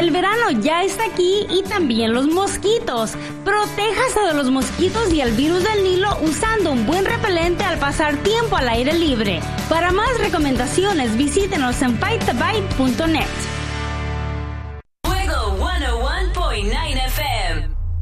El verano ya está aquí y también los mosquitos. Protéjase de los mosquitos y el virus del Nilo usando un buen repelente al pasar tiempo al aire libre. Para más recomendaciones, visítenos en BiteTheBite.net.